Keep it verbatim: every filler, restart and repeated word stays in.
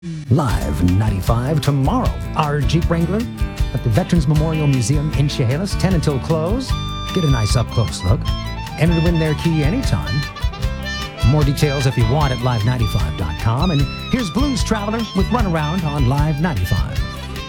Live ninety-five tomorrow. Our Jeep Wrangler at the Veterans Memorial Museum in Chehalis, ten until close. Get a nice up-close look. Enter to win their key anytime. More details if you want at live ninety-five dot com. And here's Blues Traveler with Runaround on Live ninety-five.